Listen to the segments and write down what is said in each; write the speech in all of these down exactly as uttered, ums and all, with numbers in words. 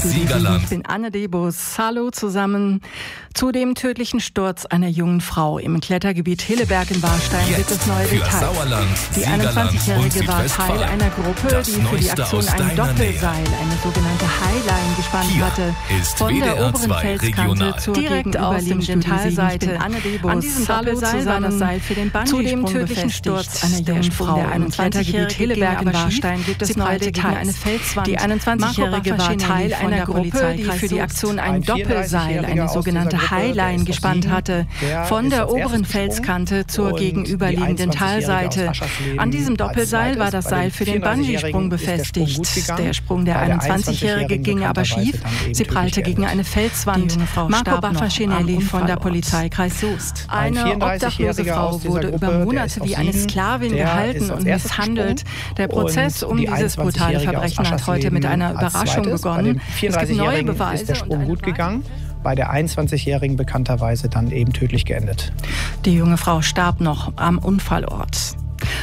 Siegerland. Ich bin Anne Debus. Hallo zusammen. Zu dem tödlichen Sturz einer jungen Frau im Klettergebiet Hilleberg in Warstein gibt es neue für Details. Sauerland, die Siegerland einundzwanzigjährige war Teil einer Gruppe, das die für die Aktion ein Doppelseil, eine sogenannte Highline, gespannt Hier hatte. ist Von W D der R oberen zwei Felskante Regional. zur Direkt aus dem gegenüberliegenden Talseite. Anne Debus. An diesem Doppelseil war das Seil für den Zu dem Bungee-Sprung tödlichen befestigt. Sturz einer Der jungen Sprung Frau der im Klettergebiet Hilleberg in Warstein gibt es Sie neue prallte gegen Details. eine Felswand. Die einundzwanzigjährige war Teil einer Gruppe, die für die Aktion ein Doppelseil, eine sogenannte Highline, gespannt hatte. Von der oberen Felskante zur gegenüberliegenden Talseite. An diesem Doppelseil war das Seil für den Bungee-Sprung befestigt. Der Sprung der einundzwanzigjährige ging aber schief. Sie prallte gegen eine Felswand. Marco Baffacinelli von der Polizeikreis Soest. Eine obdachlose Frau wurde über Monate wie eine Sklavin gehalten und misshandelt. Der Prozess um dieses brutale Verbrechen hat heute mit einer Überraschung begonnen. Es gibt neue Beweise. Ist der Sprung gut gegangen. Bei der einundzwanzigjährigen bekannterweise dann eben tödlich geendet. Die junge Frau starb noch am Unfallort.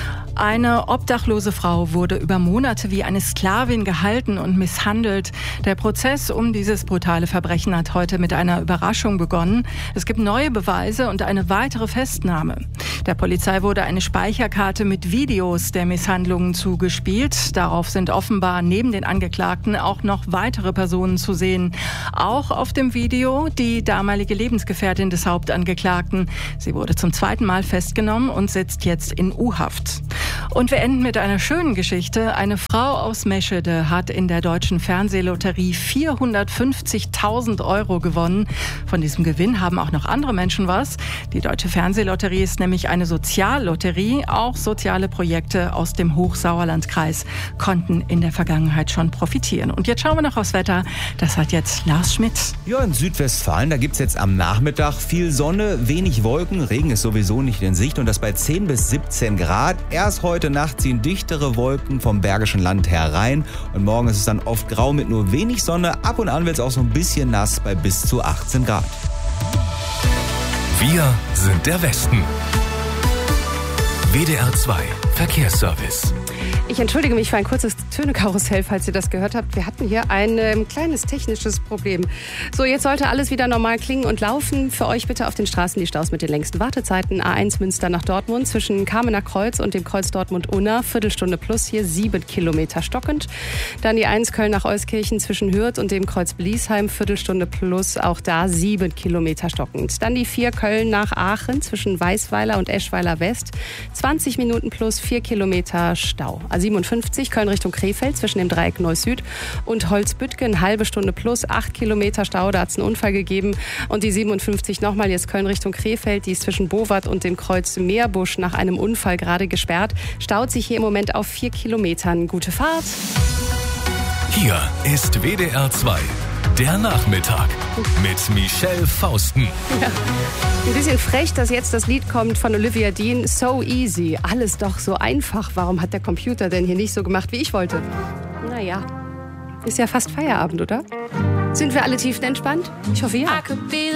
Eine obdachlose Frau wurde über Monate wie eine Sklavin gehalten und misshandelt. Der Prozess um dieses brutale Verbrechen hat heute mit einer Überraschung begonnen. Es gibt neue Beweise und eine weitere Festnahme. Der Polizei wurde eine Speicherkarte mit Videos der Misshandlungen zugespielt. Darauf sind offenbar neben den Angeklagten auch noch weitere Personen zu sehen. Auch auf dem Video die damalige Lebensgefährtin des Hauptangeklagten. Sie wurde zum zweiten Mal festgenommen und sitzt jetzt in U-Haft. Und wir enden mit einer schönen Geschichte. Eine Frau aus Meschede hat in der deutschen Fernsehlotterie vierhundertfünfzigtausend Euro gewonnen. Von diesem Gewinn haben auch noch andere Menschen was. Die deutsche Fernsehlotterie ist nämlich eine Soziallotterie. Auch soziale Projekte aus dem Hochsauerlandkreis konnten in der Vergangenheit schon profitieren. Und jetzt schauen wir noch aufs Wetter. Das hat jetzt Lars Schmidt. Ja, in Südwestfalen, da gibt es jetzt am Nachmittag viel Sonne, wenig Wolken. Regen ist sowieso nicht in Sicht und das bei zehn bis siebzehn Grad. Erst heute Nacht ziehen dichtere Wolken vom Bergischen Land herein und morgen ist es dann oft grau mit nur wenig Sonne. Ab und an wird es auch so ein bisschen nass bei bis zu achtzehn Grad. Wir sind der Westen. W D R zwei Verkehrsservice. Ich entschuldige mich für ein kurzes Tönekarussell, falls ihr das gehört habt. Wir hatten hier ein ähm, kleines technisches Problem. So, jetzt sollte alles wieder normal klingen und laufen. Für euch bitte auf den Straßen die Staus mit den längsten Wartezeiten. A eins Münster nach Dortmund zwischen Kamener Kreuz und dem Kreuz Dortmund-Unna. Viertelstunde plus hier, sieben Kilometer stockend. Dann die eins Köln nach Euskirchen zwischen Hürth und dem Kreuz Bliesheim. Viertelstunde plus, auch da sieben Kilometer stockend. Dann die vier Köln nach Aachen zwischen Weißweiler und Eschweiler West. zwanzig Minuten plus, vier Kilometer Stau. A siebenundfünfzig Köln Richtung Krefeld zwischen dem Dreieck Neuss-Süd und Holzbüttgen, eine halbe Stunde plus, acht Kilometer Stau, da hat es einen Unfall gegeben. Und die siebenundfünfzig nochmal jetzt Köln Richtung Krefeld, die ist zwischen Bowat und dem Kreuz Meerbusch nach einem Unfall gerade gesperrt. Staut sich hier im Moment auf vier Kilometern. Gute Fahrt. Hier ist W D R zwei. Der Nachmittag mit Michelle Fausten. Ja. Ein bisschen frech, dass jetzt das Lied kommt von Olivia Dean. So easy. Alles doch so einfach. Warum hat der Computer denn hier nicht so gemacht, wie ich wollte? Naja, ist ja fast Feierabend, oder? Sind wir alle tiefenentspannt? Ich hoffe ja.